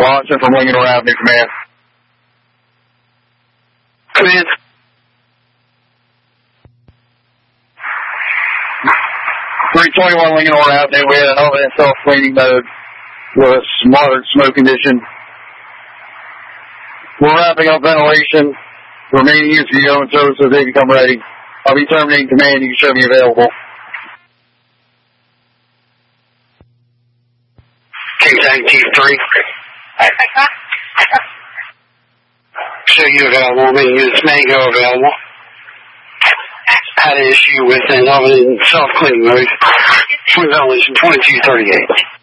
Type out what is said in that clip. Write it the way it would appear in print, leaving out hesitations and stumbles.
Watson from Lincoln Avenue, command. Command. 321 Lincoln Avenue, we had an oven and self-cleaning mode with a moderate smoke condition. We're wrapping up ventilation. Remaining use of the oven service as they become ready. I'll be terminating command. You can show me available. King Tang T3. Show you available. Remaining units may go available. Had an issue with an oven and self-cleaning mode. Twin ventilation 2238.